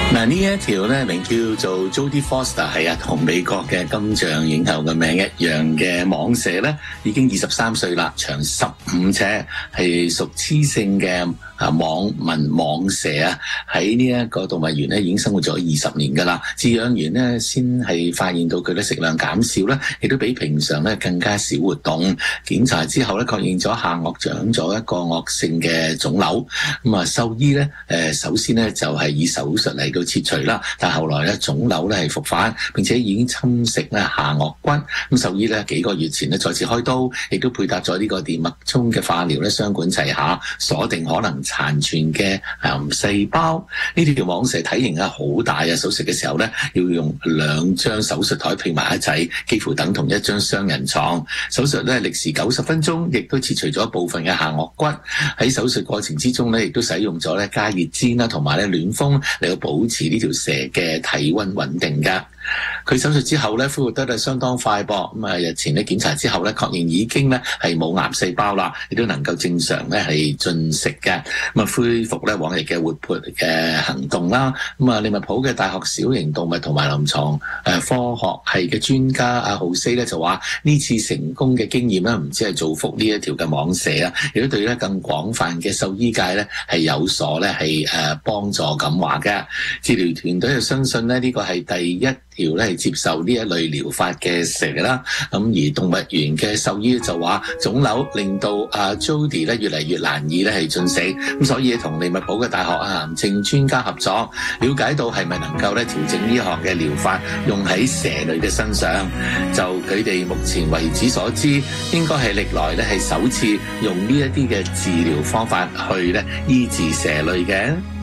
嗱，呢一條咧名叫做 Jodie Foster， 係同美國嘅金像影后嘅名一樣嘅蟒蛇咧，已經23歲啦，長15尺，係屬雌性嘅網紋蟒蛇啊。喺呢一個動物園咧已經生活咗20年噶啦，飼養員咧先係發現到佢咧食量減少啦，亦都比平常咧更加少活動。檢查之後咧確認咗下顎長咗一個惡性嘅腫瘤。咁啊，獸醫咧首先咧就係以手術嚟到切除啦，但係後來咧腫瘤咧係復發，並且已經侵蝕咧下顎骨。咁獸醫咧幾個月前咧再次開刀，亦都配搭咗呢個電脈衝嘅化療咧，雙管齊下，鎖定可能殘存嘅癌細胞。呢條蟒蛇體型好大啊！手術嘅時候咧要用2張手術台拼埋一齊，幾乎等同一張雙人床。手術咧歷時90分鐘，亦都切除咗部分嘅下顎骨。喺手術過程之中咧，亦都使用咗咧加熱氈啦，同埋咧暖風嚟到保持呢條蛇嘅體溫穩定㗎。佢手術之後咧恢復得相當快噃，咁啊日前咧檢查之後咧確認已經咧係冇癌細胞啦，亦都能夠正常咧係進食嘅，咁啊恢復咧往日嘅活潑嘅行動啦。咁啊利物浦嘅大學小型動物同埋臨床科學系嘅專家阿浩西咧就話呢次成功嘅經驗咧唔止係造福呢一條嘅蟒蛇啊，亦都對咧更廣泛嘅獸醫界咧係有所咧係幫助咁話嘅。治療團隊就相信咧呢個係第一條咧係接受呢一類療法嘅蛇啦，咁而動物園嘅獸醫就話腫瘤令到Jodie 咧越嚟越難以咧係進食，咁所以同利物浦嘅大學癌症專家合作，了解到係咪能夠咧調整呢項嘅療法用喺蛇類嘅身上。就佢哋目前為止所知，應該係歷來咧係首次用呢一啲嘅治療方法去咧醫治蛇類嘅。